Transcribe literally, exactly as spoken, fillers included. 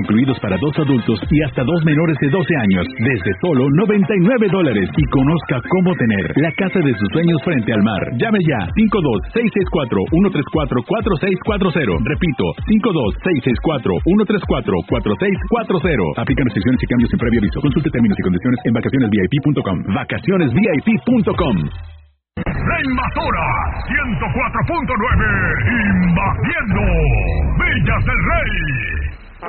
incluidos para dos adultos y hasta dos menores de doce años, desde solo noventa y nueve dólares, y conozca cómo tener la casa de sus sueños frente al mar. Llame ya, cinco dos seis seis cuatro uno tres cuatro cuatro seis cuatro cero. Repito, cinco dos seis seis cuatro uno tres cuatro cuatro seis cuatro cero. Aplican restricciones y cambios sin previo aviso. Consulte términos y condiciones en vacaciones v i p punto com. vacaciones v i p punto com. La Invasora ciento cuatro punto nueve, invadiendo Villas del Rey.